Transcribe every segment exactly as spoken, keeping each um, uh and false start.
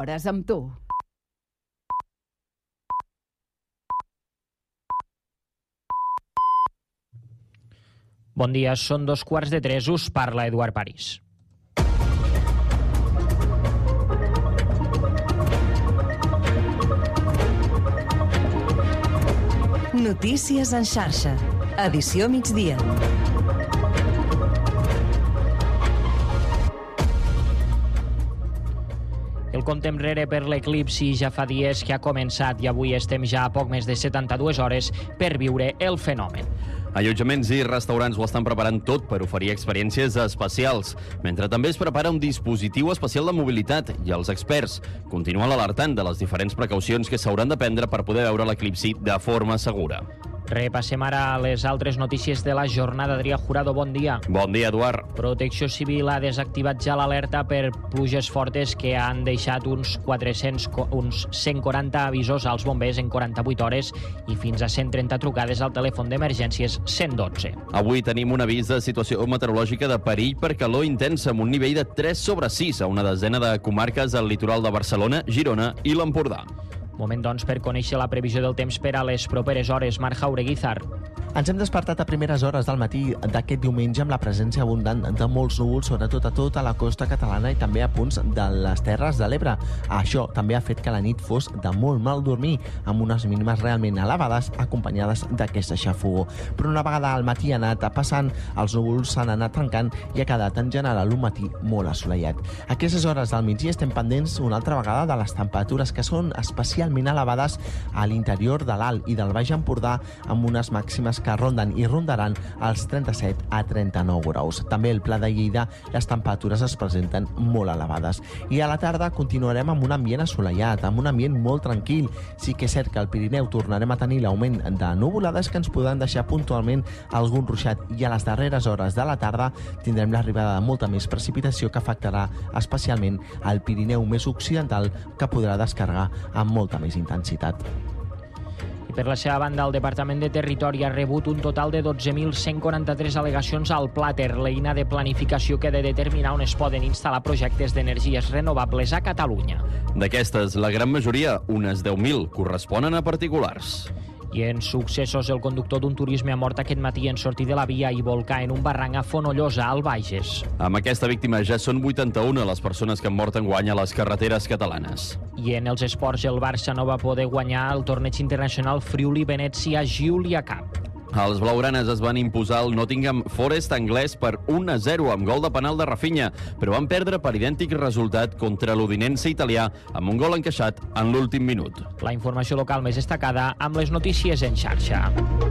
Hores amb tu. Bon dia, són dos quarts de tres, us parla Eduard París. Notícies en xarxa. Edició migdia. El compte enrere per l'eclipsi ja fa dies que ha començat i avui estem ja a poc més de setanta-dues hores per viure el fenomen. Allotjaments i restaurants ho estan preparant tot per oferir experiències especials, mentre també es prepara un dispositiu especial de mobilitat i els experts continuen alertant de les diferents precaucions que s'hauran de prendre per poder veure l'eclipsi de forma segura. Repassem ara les altres notícies de la jornada. Adrià Jurado, bon dia. Bon dia, Eduard. Protecció Civil ha desactivat ja l'alerta per pluges fortes que han deixat uns quatre-cents, uns cent quaranta avisos als bombers en quaranta-vuit hores i fins a cent trenta trucades al telèfon d'emergències cent dotze. Avui tenim un avís de situació meteorològica de perill per calor intensa amb un nivell de tres sobre sis a una desena de comarques al litoral de Barcelona, Girona i l'Empordà. Moment, doncs, per conèixer la previsió del temps per a les properes hores. Marc Jaureguizar. Ens hem despertat a primeres hores del matí d'aquest diumenge amb la presència abundant de molts núvols, sobretot a tota la costa catalana i també a punts de les Terres de l'Ebre. Això també ha fet que la nit fos de molt mal dormir, amb unes mínimes realment elevades acompanyades d'aquesta xafogor. Però una vegada al matí ha anat passant, els núvols s'han anat trencant i ha quedat en general un matí molt assolellat. A aquestes hores del migdia estem pendents una altra vegada de les temperatures que són especialment elevades a l'interior de l'Alt i del Baix Empordà, amb unes màximes que ronden i rondaran els trenta-set a trenta-nou graus. També al Pla de Lleida les temperatures es presenten molt elevades. I a la tarda continuarem amb un ambient assolellat, amb un ambient molt tranquil. Sí que és cert que al Pirineu tornarem a tenir l'augment de nuvolades que ens podran deixar puntualment algun ruixat i a les darreres hores de la tarda tindrem l'arribada de molta més precipitació que afectarà especialment al Pirineu més occidental, que podrà descarregar amb molta més intensitat. I per la seva banda, el Departament de Territori ha rebut un total de dotze mil cent quaranta-tres al·legacions al Plater, l'eina de planificació que ha de determinar on es poden instal·lar projectes d'energies renovables a Catalunya. D'aquestes, la gran majoria, unes deu mil, corresponen a particulars. I en successos, el conductor d'un turisme ha mort aquest matí en sortir de la via i volcar en un barranc a Fonollosa, al Bages. Amb aquesta víctima ja són vuitanta-una les persones que han mort enguany a les carreteres catalanes. I en els esports, el Barça no va poder guanyar el torneig internacional Friuli-Venezia Giulia Cup. Els blaugranes es van imposar al Nottingham Forest anglès per un a zero amb gol de penal de Rafinha, però van perdre per idèntic resultat contra l'Udinense italià amb un gol encaixat en l'últim minut. La informació local més destacada amb les notícies en xarxa.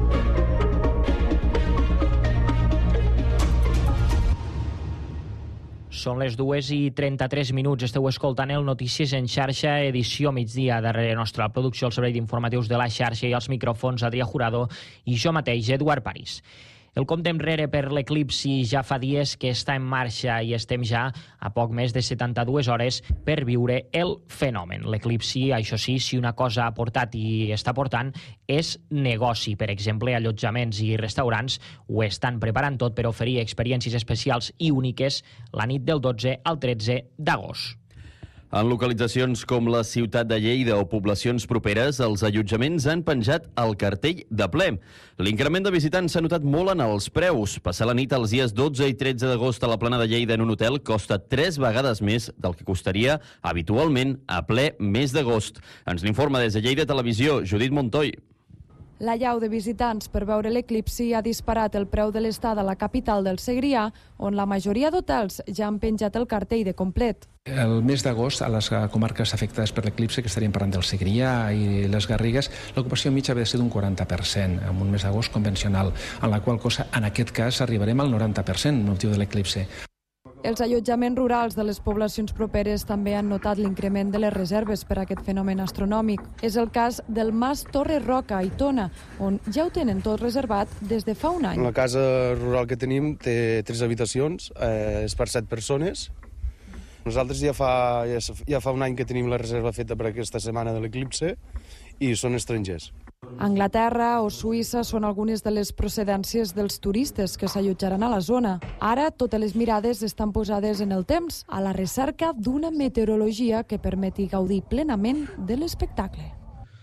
Són les dues i trenta-tres minuts. Esteu escoltant el Notícies en xarxa, edició migdia. Darrere nostra la producció, el servei d'informatius de la xarxa i els micròfons, Adrià Jurado i jo mateix, Eduard París. El compte enrere per l'eclipsi ja fa dies que està en marxa i estem ja a poc més de setanta-dues hores per viure el fenomen. L'eclipsi, això sí, si una cosa ha portat i està portant, és negoci. Per exemple, allotjaments i restaurants ho estan preparant tot per oferir experiències especials i úniques la nit del dotze al tretze d'agost. En localitzacions com la ciutat de Lleida o poblacions properes, els allotjaments han penjat el cartell de ple. L'increment de visitants s'ha notat molt en els preus. Passar la nit els dies dotze i tretze d'agost a la Plana de Lleida en un hotel costa tres vegades més del que costaria habitualment a ple mes d'agost. Ens n'informa des de Lleida Televisió, Judit Montoy. La llau de visitants per veure l'eclipsi ha disparat el preu de l'estada a la capital del Segrià, on la majoria d'hotels ja han penjat el cartell de complet. El mes d'agost, a les comarques afectades per l'eclipsi, que estaríem parlant del Segrià i les Garrigues, l'ocupació mitja havia de ser d'un quaranta per cent, en un mes d'agost convencional, en la qual cosa, en aquest cas, arribarem al noranta per cent, en motiu de l'eclipsi. Els allotjaments rurals de les poblacions properes també han notat l'increment de les reserves per a aquest fenomen astronòmic. És el cas del Mas Torre Roca, a Aitona, on ja ho tenen tot reservat des de fa un any. La casa rural que tenim té tres habitacions, eh, és per set persones, Nosaltres ja fa, ja, ja fa un any que tenim la reserva feta per aquesta setmana de l'eclipse i són estrangers. Anglaterra o Suïssa són algunes de les procedències dels turistes que s'allotjaran a la zona. Ara totes les mirades estan posades en el temps, a la recerca d'una meteorologia que permeti gaudir plenament de l'espectacle.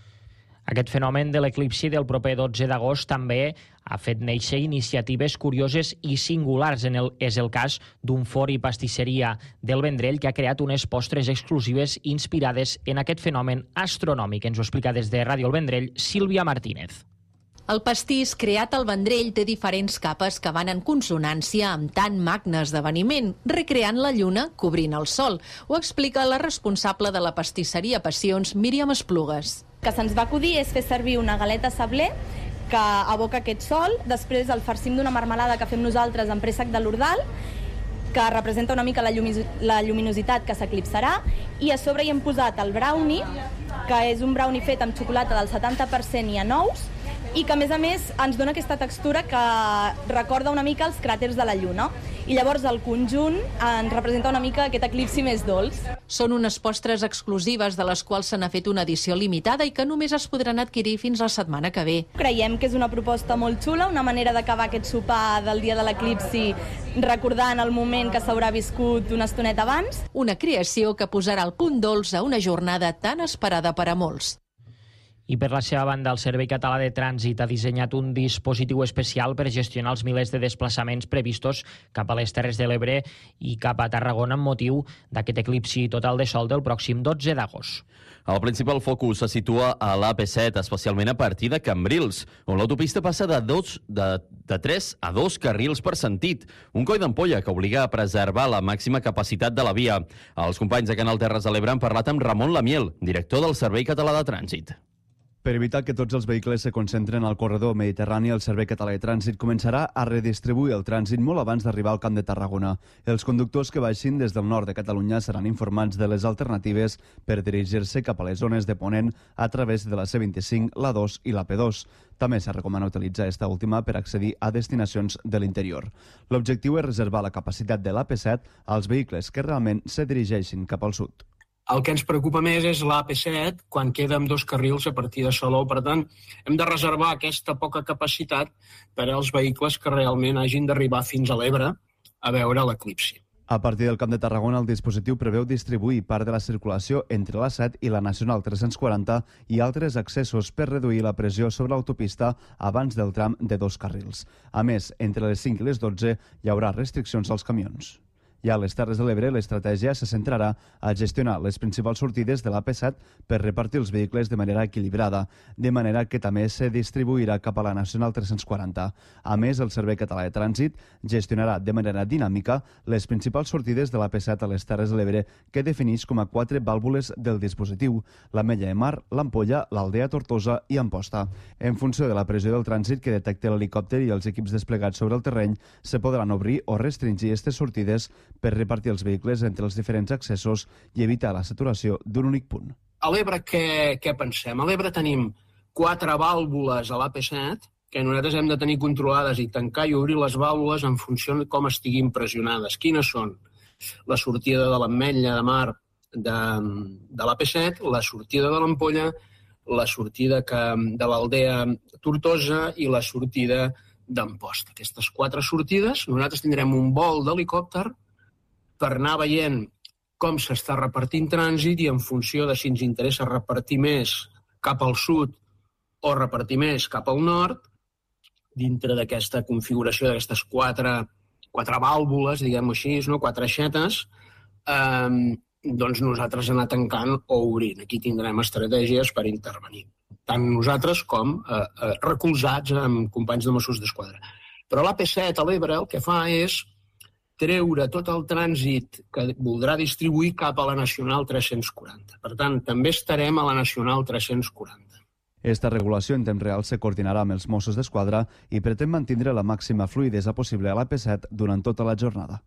Aquest fenomen de l'eclipsi del proper dotze d'agost també ha fet néixer iniciatives curioses i singulars. En el, és el cas d'un forn i pastisseria del Vendrell que ha creat unes postres exclusives inspirades en aquest fenomen astronòmic. Ens ho explica des de Ràdio El Vendrell, Sílvia Martínez. El pastís creat al Vendrell té diferents capes que van en consonància amb tan magne esdeveniment, recreant la lluna cobrint el sol. Ho explica la responsable de la pastisseria Passions, Míriam Esplugues. Que se'ns va acudir és fer servir una galeta sablé que aboca aquest sol, després el farcim d'una marmelada que fem nosaltres amb préssec de l'Ordal, que representa una mica la, llumi- la lluminositat que s'eclipsarà, i a sobre hi hem posat el brownie, que és un brownie fet amb xocolata del setanta per cent i a nous, i que a més a més ens dona aquesta textura que recorda una mica els cràters de la Lluna. I llavors el conjunt ens representa una mica aquest eclipsi més dolç. Són unes postres exclusives de les quals se n'ha fet una edició limitada i que només es podran adquirir fins la setmana que ve. Creiem que és una proposta molt xula, una manera d'acabar aquest sopar del dia de l'eclipsi recordant el moment que s'haurà viscut una estoneta abans. Una creació que posarà el punt dolç a una jornada tan esperada per a molts. I per la seva banda, el Servei Català de Trànsit ha dissenyat un dispositiu especial per gestionar els milers de desplaçaments previstos cap a les Terres de l'Ebre i cap a Tarragona amb motiu d'aquest eclipsi total de sol del pròxim dotze d'agost. El principal focus se situa a l'A P set, especialment a partir de Cambrils, on l'autopista passa de, dos, de, de tres a dos carrils per sentit. Un coll d'ampolla que obliga a preservar la màxima capacitat de la via. Els companys de Canal Terres de l'Ebre han parlat amb Ramon Lamiel, director del Servei Català de Trànsit. Per evitar que tots els vehicles se concentren al corredor mediterrani, el Servei Català de Trànsit començarà a redistribuir el trànsit molt abans d'arribar al Camp de Tarragona. Els conductors que baixin des del nord de Catalunya seran informats de les alternatives per dirigir-se cap a les zones de Ponent a través de la C vint-i-cinc, la dos i la P dos. També se recomana utilitzar esta última per accedir a destinacions de l'interior. L'objectiu és reservar la capacitat de l'A P set als vehicles que realment se dirigeixin cap al sud. El que ens preocupa més és l'A P set, quan queda amb dos carrils a partir de Salou. Per tant, hem de reservar aquesta poca capacitat per als vehicles que realment hagin d'arribar fins a l'Ebre a veure l'eclipsi. A partir del Camp de Tarragona, el dispositiu preveu distribuir part de la circulació entre l'A set i la Nacional tres-cents quaranta i altres accessos per reduir la pressió sobre l'autopista abans del tram de dos carrils. A més, entre les cinc i les dotze hi haurà restriccions als camions. I a les Terres de l'Ebre, l'estratègia se centrarà a gestionar les principals sortides de l'A P set per repartir els vehicles de manera equilibrada, de manera que també se distribuirà cap a la Nacional tres-cents quaranta. A més, el Servei Català de Trànsit gestionarà de manera dinàmica les principals sortides de l'A P set a les Terres de l'Ebre, que defineix com a quatre vàlvules del dispositiu: l'Ametlla de Mar, l'Ampolla, l'Aldea Tortosa i Amposta. En funció de la pressió del trànsit que detecta l'helicòpter i els equips desplegats sobre el terreny, se podran obrir o restringir aquestes sortides per repartir els vehicles entre els diferents accessos i evitar la saturació d'un únic punt. A l'Ebre què, què pensem? A l'Ebre tenim quatre vàlvules a l'A P set que nosaltres hem de tenir controlades i tancar i obrir les vàlvules en funció de com estiguin pressionades. Quines són? La sortida de l'Ametlla de Mar de, de l'A P set, la sortida de l'Ampolla, la sortida que, de l'Aldea Tortosa i la sortida d'Amposta. Aquestes quatre sortides, nosaltres tindrem un vol d'helicòpter per anar veient com s'està repartint trànsit i en funció de si ens interessa repartir més cap al sud o repartir més cap al nord, dintre d'aquesta configuració d'aquestes quatre, quatre vàlvules, diguem-ho així, no? quatre aixetes, eh, doncs nosaltres anar tancant o obrint. Aquí tindrem estratègies per intervenir, tant nosaltres com eh, eh, recolzats amb companys de Mossos d'Esquadra. Però l'A P set a l'Ebre el que fa és treure tot el trànsit que voldrà distribuir cap a la Nacional tres-cents quaranta. Per tant, també estarem a la Nacional tres-cents quaranta. Esta regulació en temps real se coordinarà amb els Mossos d'Esquadra i pretén mantindre la màxima fluïdesa possible a l'A P set durant tota la jornada.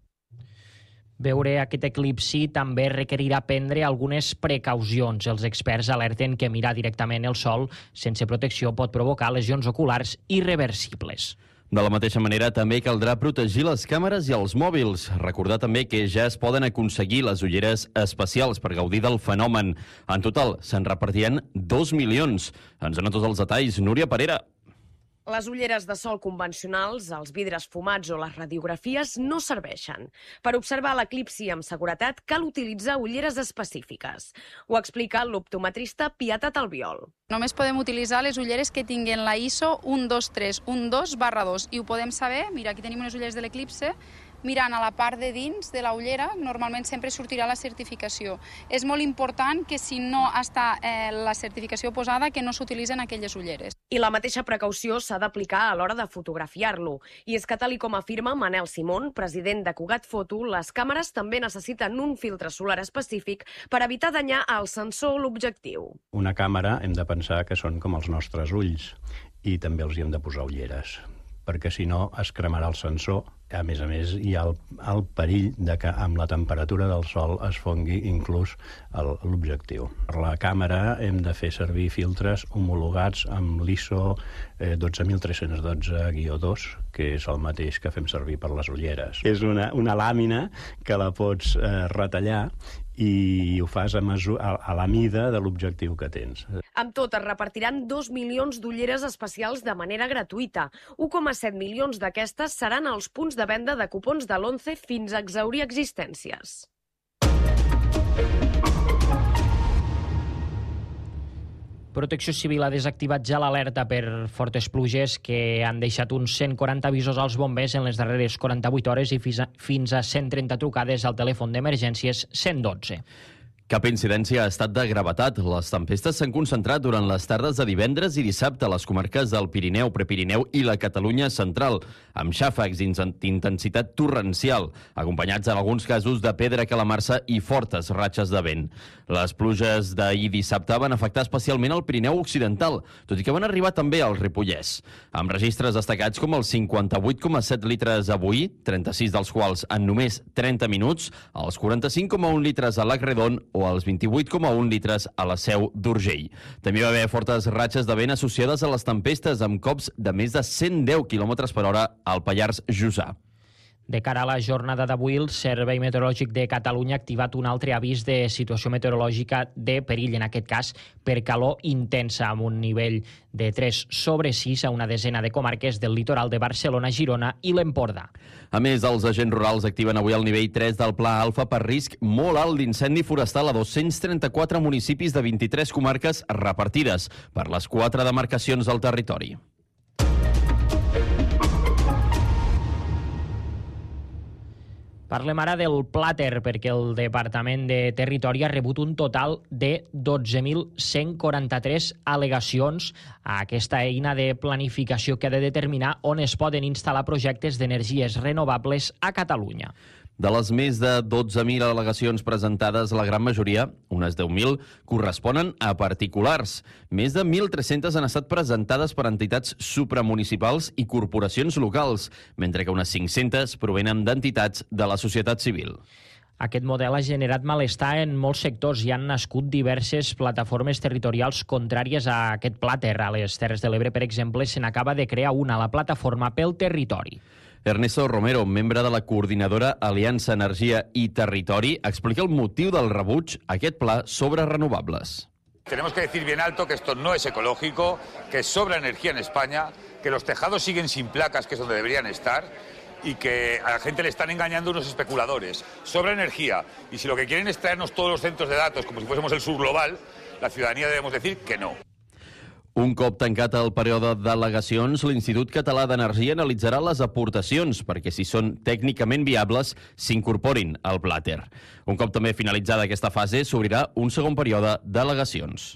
Veure aquest eclipsi també requerirà prendre algunes precaucions. Els experts alerten que mirar directament el sol sense protecció pot provocar lesions oculars irreversibles. De la mateixa manera, també caldrà protegir les càmeres i els mòbils. Recordar també que ja es poden aconseguir les ulleres especials per gaudir del fenomen. En total, se'n repartiran dos milions. Ens dona tots els detalls Núria Parera. Les ulleres de sol convencionals, els vidres fumats o les radiografies no serveixen. Per observar l'eclipsi amb seguretat cal utilitzar ulleres específiques. Ho explica l'optometrista Pietat Albiol. Només podem utilitzar les ulleres que tinguin la I S O un dos tres un dos barra dos i ho podem saber, mira, aquí tenim unes ulleres de l'eclipse, mirant a la part de dins de la ullera, normalment sempre sortirà la certificació. És molt important que si no està eh, la certificació posada, que no s'utilitzen aquelles ulleres. I la mateixa precaució s'ha d'aplicar a l'hora de fotografiar-lo. I és que, tal i com afirma Manel Simón, president de Cugat Foto, les càmeres també necessiten un filtre solar específic per evitar danyar el sensor o l'objectiu. Una càmera hem de pensar que són com els nostres ulls i també els hi hem de posar ulleres, perquè si no es cremarà el sensor. A més a més, hi ha el, el perill de que amb la temperatura del sol es fongui inclús l'objectiu. Per la càmera hem de fer servir filtres homologats amb l'I S O eh, dotze mil tres-cents dotze guió dos, que és el mateix que fem servir per les ulleres. És una, una làmina que la pots eh, retallar i ho fas a, mesu a, a la mida de l'objectiu que tens. Amb tot, es repartiran dos milions d'ulleres especials de manera gratuïta. un coma set milions d'aquestes seran als punts de venda de cupons de l'Once fins a exhaurir existències. Protecció Civil ha desactivat ja l'alerta per fortes pluges que han deixat uns cent quaranta avisos als bombers en les darreres quaranta-vuit hores i fins a cent trenta trucades al telèfon d'emergències cent dotze. Cap incidència ha estat de gravetat. Les tempestes s'han concentrat durant les tardes de divendres i dissabte a les comarques del Pirineu, Prepirineu i la Catalunya central, amb xàfecs d'intensitat torrencial, acompanyats en alguns casos de pedra calamarsa i fortes ratxes de vent. Les pluges d'ahir dissabte van afectar especialment el Pirineu occidental, tot i que van arribar també al Ripollès, amb registres destacats com els cinquanta-vuit coma set litres avui, trenta-sis dels quals en només trenta minuts, els quaranta-cinc coma un litres a Lac Redon o als vint-i-vuit coma un litres a la Seu d'Urgell. També va haver fortes ratxes de vent associades a les tempestes amb cops de més de cent deu quilòmetres per hora al Pallars Jussà. De cara a la jornada d'avui, el Servei Meteorològic de Catalunya ha activat un altre avís de situació meteorològica de perill, en aquest cas per calor intensa, amb un nivell de tres sobre sis a una desena de comarques del litoral de Barcelona, Girona i l'Empordà. A més, els agents rurals activen avui el nivell tres del Pla Alfa per risc molt alt d'incendi forestal a dos-cents trenta-quatre municipis de vint-i-tres comarques repartides per les quatre demarcacions del territori. Parlem ara del Plàter, perquè el Departament de Territori ha rebut un total de dotze mil cent quaranta-tres al·legacions a aquesta eina de planificació que ha de determinar on es poden instal·lar projectes d'energies renovables a Catalunya. De les més de dotze mil al·legacions presentades, la gran majoria, unes deu mil, corresponen a particulars. Més de mil tres-centes han estat presentades per entitats supramunicipals i corporacions locals, mentre que unes cinc-centes provenen d'entitats de la societat civil. Aquest model ha generat malestar en molts sectors i han nascut diverses plataformes territorials contràries a aquest Plàter. A les Terres de l'Ebre, per exemple, se n'acaba de crear una, la Plataforma pel Territori. Ernesto Romero, membre de la coordinadora Aliança Energia i Territori, explica el motiu del rebuig a aquest pla sobre renovables. Tenemos que decir bien alto que esto no es ecológico, que sobra energía en España, que los tejados siguen sin placas, que es donde deberían estar, y que a la gente le están engañando unos especuladores. Sobra energía, y si lo que quieren es traernos todos los centros de datos como si fuésemos el sur global, la ciudadanía debemos decir que no. Un cop tancat el període d'al·legacions, l'Institut Català d'Energia analitzarà les aportacions perquè, si són tècnicament viables, s'incorporin al Plàter. Un cop també finalitzada aquesta fase, s'obrirà un segon període d'al·legacions.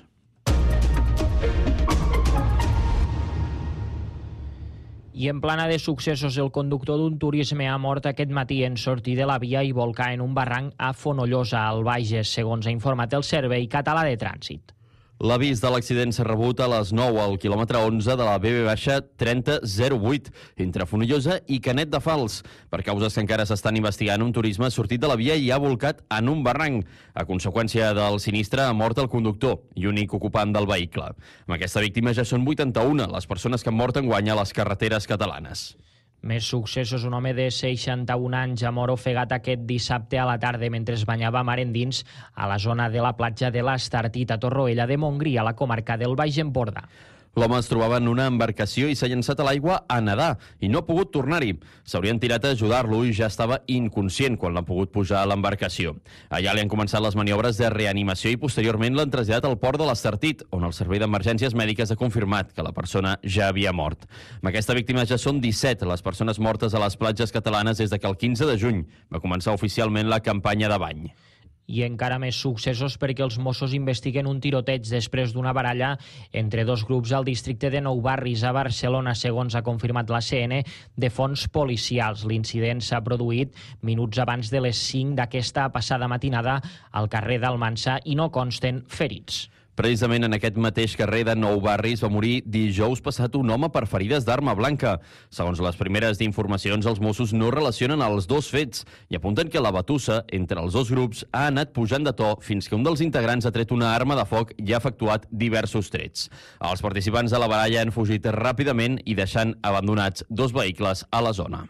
I en plana de successos, el conductor d'un turisme ha mort aquest matí en sortir de la via i volcar en un barranc a Fonollosa, al Bages, segons ha informat el Servei Català de Trànsit. L'avís de l'accident s'ha rebut a les nou al quilòmetre onze de la B B trenta zero vuit, entre Fonollosa i Canet de Fals. Per causes que encara s'estan investigant, un turisme ha sortit de la via i ha volcat en un barranc. A conseqüència del sinistre, ha mort el conductor i únic ocupant del vehicle. Amb aquesta víctima ja són vuitanta-una les persones que han mort enguany a les carreteres catalanes. Més successos. Un home de seixanta-un anys ha mort ofegat aquest dissabte a la tarda mentre es banyava mar endins a la zona de la platja de l'Estartit a Torroella de Montgrí, a la comarca del Baix Empordà. L'home es trobava en una embarcació i s'ha llançat a l'aigua a nedar i no ha pogut tornar-hi. S'haurien tirat a ajudar-lo i ja estava inconscient quan l'han pogut pujar a l'embarcació. Allà li han començat les maniobres de reanimació i posteriorment l'han traslladat al port de l'Estartit, on el Servei d'Emergències Mèdiques ha confirmat que la persona ja havia mort. Amb aquesta víctima ja són disset les persones mortes a les platges catalanes des de que el quinze de juny va començar oficialment la campanya de bany. I encara més successos perquè els Mossos investiguen un tiroteig després d'una baralla entre dos grups al districte de Nou Barris a Barcelona, segons ha confirmat la C N de fonts policials. L'incident s'ha produït minuts abans de les cinc d'aquesta passada matinada al carrer d'Almansa i no consten ferits. Precisament en aquest mateix carrer de Nou Barris va morir dijous passat un home per ferides d'arma blanca. Segons les primeres informacions, els Mossos no relacionen els dos fets i apunten que la batussa entre els dos grups ha anat pujant de to fins que un dels integrants ha tret una arma de foc i ha efectuat diversos trets. Els participants de la baralla han fugit ràpidament i deixant abandonats dos vehicles a la zona.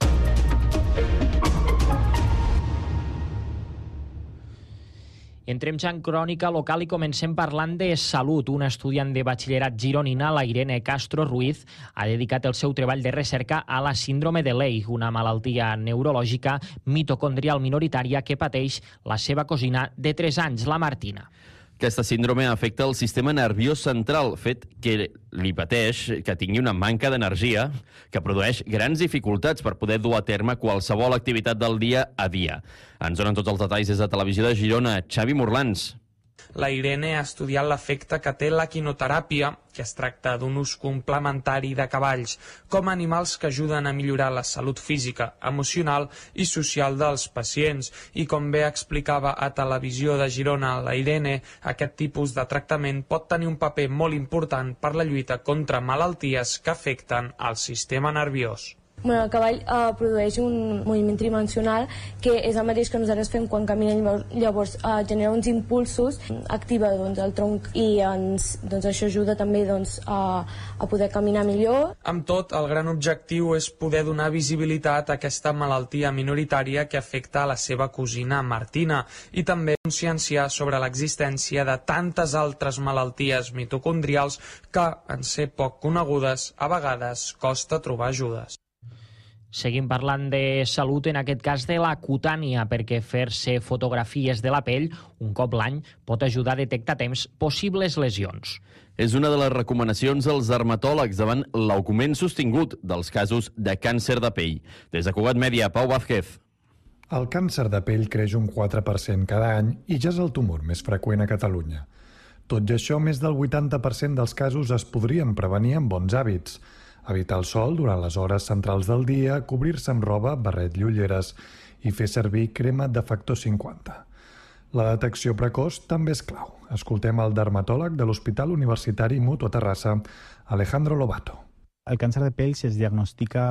Entrem ja en crònica local i comencem parlant de salut. Una estudiant de batxillerat gironina, la Irene Castro Ruiz, ha dedicat el seu treball de recerca a la síndrome de Leigh, una malaltia neurològica mitocondrial minoritària que pateix la seva cosina de tres anys, la Martina. Aquesta síndrome afecta el sistema nerviós central, fet que li pateix que tingui una manca d'energia que produeix grans dificultats per poder dur a terme qualsevol activitat del dia a dia. Ens donen tots els detalls des de Televisió de Girona. Xavi Morlans. La Irene ha estudiat l'efecte que té la quinoteràpia, que es tracta d'un ús complementari de cavalls, com a animals que ajuden a millorar la salut física, emocional i social dels pacients. I com bé explicava a Televisió de Girona la Irene, aquest tipus de tractament pot tenir un paper molt important per la lluita contra malalties que afecten el sistema nerviós. Bueno, el cavall eh, produeix un moviment tridimensional que és el mateix que nosaltres fem quan caminem, llavors eh, genera uns impulsos, activa doncs, el tronc i ens, doncs, això ajuda també doncs, a, a poder caminar millor. Amb tot, el gran objectiu és poder donar visibilitat a aquesta malaltia minoritària que afecta a la seva cosina Martina i també conscienciar sobre l'existència de tantes altres malalties mitocondrials que, en ser poc conegudes, a vegades costa trobar ajudes. Seguim parlant de salut, en aquest cas de la cutània, perquè fer-se fotografies de la pell un cop l'any pot ajudar a detectar a temps possibles lesions. És una de les recomanacions dels dermatòlegs davant l'augment sostingut dels casos de càncer de pell. Des de Cugat Mèdia, Pau Vázquez. El càncer de pell creix un quatre per cent cada any i ja és el tumor més freqüent a Catalunya. Tot i això, més del vuitanta per cent dels casos es podrien prevenir amb bons hàbits. Evitar el sol durant les hores centrals del dia, cobrir-se amb roba, barret i ulleres i fer servir crema de factor cinquanta. La detecció precoç també és clau. Escoltem el dermatòleg de l'Hospital Universitari Mutua Terrassa, Alejandro Lobato. El càncer de pell, si es diagnostica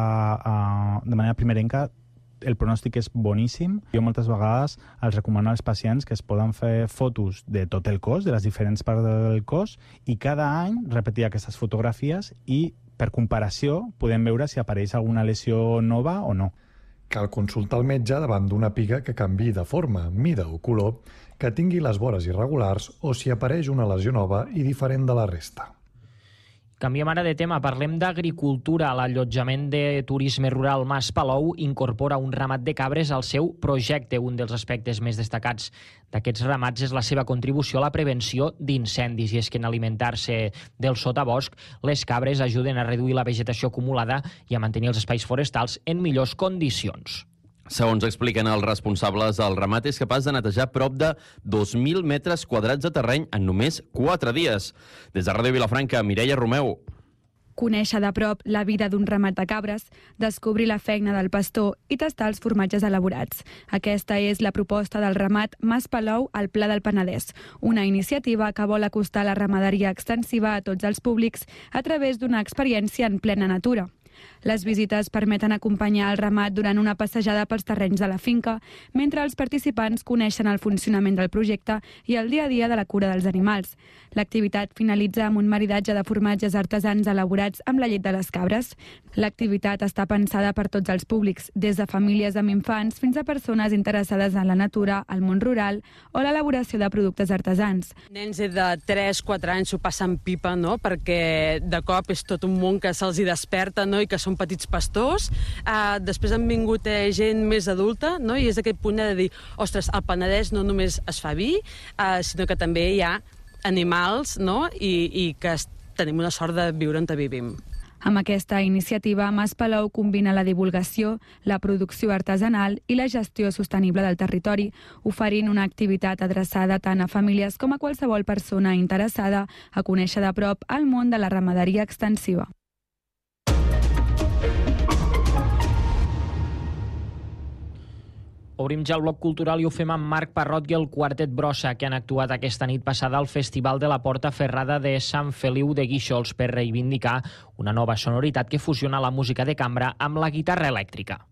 uh, de manera primerenca, el pronòstic és boníssim. Jo moltes vegades els recomano als pacients que es poden fer fotos de tot el cos, de les diferents parts del cos, i cada any repetir aquestes fotografies i, per comparació, podem veure si apareix alguna lesió nova o no. Cal consultar el metge davant d'una piga que canviï de forma, mida o color, que tingui les vores irregulars o si apareix una lesió nova i diferent de la resta. Canviem ara de tema, parlem d'agricultura. L'allotjament de turisme rural Mas Palou incorpora un ramat de cabres al seu projecte. Un dels aspectes més destacats d'aquests ramats és la seva contribució a la prevenció d'incendis. I és que en alimentar-se del sotabosc, les cabres ajuden a reduir la vegetació acumulada i a mantenir els espais forestals en millors condicions. Segons expliquen els responsables, el ramat és capaç de netejar prop de dos mil metres quadrats de terreny en només quatre dies. Des de Ràdio Vilafranca, Mireia Romeu. conèixer de prop la vida d'un ramat de cabres, descobrir la feina del pastor i tastar els formatges elaborats. Aquesta és la proposta del ramat Mas Palou al Pla del Penedès, una iniciativa que vol acostar la ramaderia extensiva a tots els públics a través d'una experiència en plena natura. Les visites permeten acompanyar el ramat durant una passejada pels terrenys de la finca, mentre els participants coneixen el funcionament del projecte i el dia a dia de la cura dels animals. L'activitat finalitza amb un maridatge de formatges artesans elaborats amb la llet de les cabres. L'activitat està pensada per tots els públics, des de famílies amb infants fins a persones interessades en la natura, el món rural o l'elaboració de productes artesans. Nens de tres quatre anys s'ho passen pipa, no? Perquè de cop és tot un món que se'ls hi desperta, no? I que són petits pastors. Uh, després han vingut eh, gent més adulta, no? I és aquest punt de dir, ostres, al Penedès no només es fa vi, uh, sinó que també hi ha animals, no? I, i que tenim una sort de viure on vivim. Amb aquesta iniciativa, Mas Palou combina la divulgació, la producció artesanal i la gestió sostenible del territori, oferint una activitat adreçada tant a famílies com a qualsevol persona interessada a conèixer de prop el món de la ramaderia extensiva. Obrim ja el bloc cultural i ho fem amb Marc Parrot i el Quartet Brossa, que han actuat aquesta nit passada al Festival de la Porta Ferrada de Sant Feliu de Guíxols per reivindicar una nova sonoritat que fusiona la música de cambra amb la guitarra elèctrica.